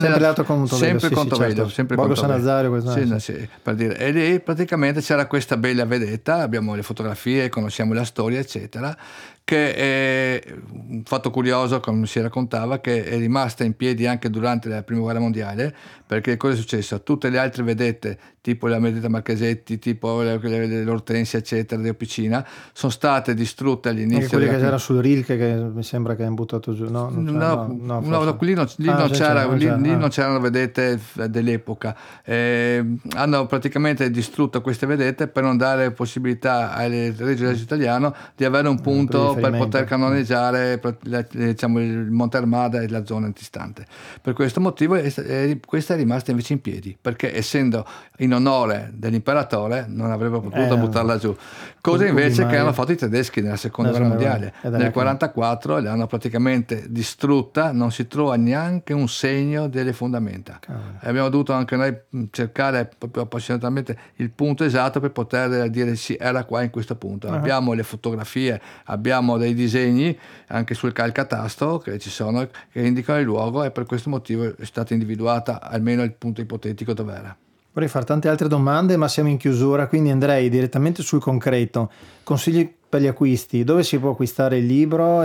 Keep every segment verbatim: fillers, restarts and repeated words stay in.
Sempre l'alto con Toledo, sempre sì, con sì, Toledo, certo. sempre Borgo con San Toledo. Nazario, questo- Sì, sì. no, sì, per dire. E lì praticamente c'era questa bella vedetta, abbiamo le fotografie, conosciamo la storia, eccetera, che è un fatto curioso, come si raccontava, che è rimasta in piedi anche durante la prima guerra mondiale, perché cosa è successo? Tutte le altre vedette, tipo la vedetta Marchesetti, tipo le- le- l'Ortensia, eccetera, di Opicina, sono state distrutte Anche all'inizio quelli della che c'era sul Rilke, che mi sembra che hanno buttato giù. No, non c'era, No, no, no, no, forse. no, lì non, lì Ah, non sì, c'era, c'era, lì, c'era, lì ah. non c'erano vedette f- dell'epoca. Eh, hanno praticamente distrutto queste vedette per non dare possibilità alle regioni italiane di avere un punto per riferimento. poter canonizzare per- la- diciamo, il Monte Armada e la zona antistante. Per questo motivo è, è- questa è rimasta invece in piedi, perché essendo in onore dell'imperatore non avrebbero potuto Eh, buttarla giù. Cosa Ubi invece che Maier. hanno fatto i tedeschi nella seconda La guerra seconda mondiale. guerra. Ed era Nel che- quarantaquattro l'hanno praticamente distrutta, non si trova neanche un segno delle fondamenta. Cavolo. E abbiamo dovuto anche noi mh, cercare proprio appassionatamente il punto esatto per poter dire sì, era qua in questo punto. Ah. Abbiamo le fotografie, abbiamo dei disegni anche sul calcatasto che ci sono, che indicano il luogo, e per questo motivo è stata individuata almeno il punto ipotetico dove era. Vorrei fare tante altre domande, ma siamo in chiusura, quindi andrei direttamente sul concreto. Consigli per gli acquisti: dove si può acquistare il libro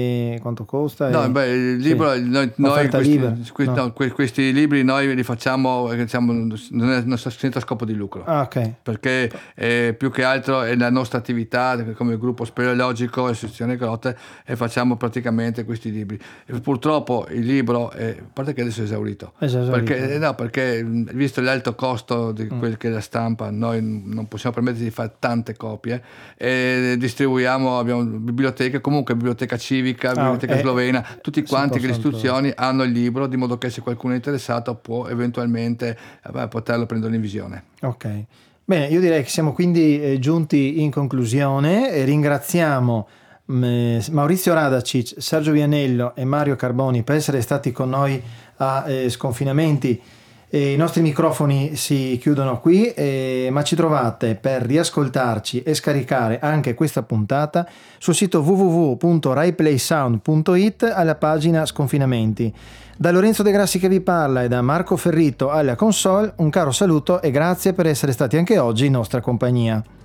e quanto costa? No, e... beh, il libro, Sì. noi, noi Offerta questi, libera? questi, No. no, que- questi libri noi li facciamo, diciamo, non è non sta scritto a scopo di lucro. Ah, ok. Perché eh, più che altro è la nostra attività come gruppo speleologico, Associazione Grotte, e facciamo praticamente questi libri. E purtroppo il libro, è, a parte che adesso è esaurito, È già esaurito. perché, eh, no, perché mh, visto l'alto costo di quel che è la stampa, noi non possiamo permetterci di fare tante copie, e distribuiamo, abbiamo biblioteche, comunque biblioteca civica, biblioteca eh, slovena, tutti si quanti che le possono istituzioni hanno il libro, di modo che se qualcuno è interessato può eventualmente eh, poterlo prendere in visione. Ok. Bene, io direi che siamo quindi eh, giunti in conclusione e ringraziamo mh, Maurizio Radacic, Sergio Vianello e Mario Carboni per essere stati con noi a eh, Sconfinamenti. E I nostri microfoni si chiudono qui, eh, ma ci trovate per riascoltarci e scaricare anche questa puntata sul sito w w w punto rai play sound punto i t alla pagina Sconfinamenti. Da Lorenzo De Grassi che vi parla e da Marco Ferrito alla console, un caro saluto e grazie per essere stati anche oggi in nostra compagnia.